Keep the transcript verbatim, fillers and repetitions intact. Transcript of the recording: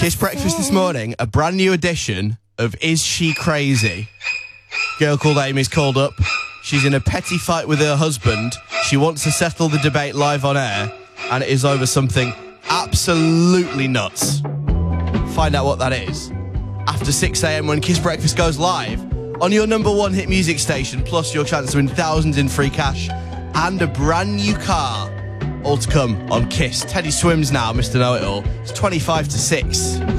Kiss Breakfast this morning, a brand new edition of Is She Crazy? Girl called Amy's called up. She's in a petty fight with her husband. She wants to settle the debate live on air, and it is over something absolutely nuts. Find out what that is after six a.m. when Kiss Breakfast goes live on your number one hit music station, plus your chance to win thousands in free cash and a brand new car. All to come on Kiss. Teddy Swims now, Mister Know-It-All. It's twenty-five to six.